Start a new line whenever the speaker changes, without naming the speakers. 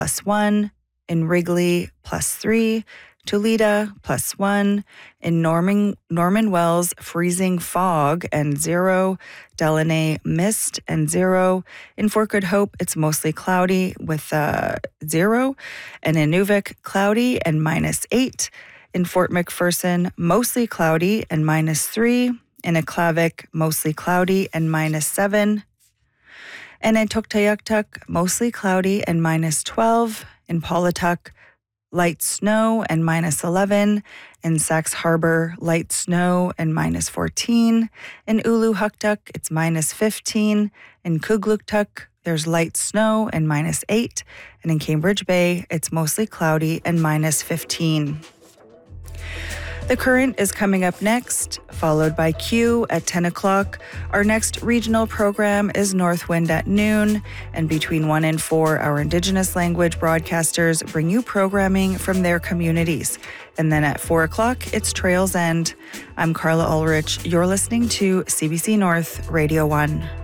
+1. In Wrigley, +3. Toledo, +1. In Norman Wells, freezing fog and 0. Delaney, mist and 0. In Fort Good Hope, it's mostly cloudy with 0. And in Nuvik, cloudy and -8. In Fort McPherson, mostly cloudy and -3. In Aklavik, mostly cloudy and -7. And in Tuktoyaktuk, mostly cloudy and -12. In Paulatuck, light snow and -11. In Sax Harbor, light snow and -14. In Uluhuktuk, it's -15. In Kugluktuk, there's light snow and -8. And in Cambridge Bay, it's mostly cloudy and -15. The current is coming up next, followed by Q at 10 o'clock. Our next regional program is Northwind at noon, and between 1 and 4, our Indigenous language broadcasters bring you programming from their communities. And then at 4 o'clock, it's Trails End. I'm Carla Ulrich. You're listening to CBC North Radio 1.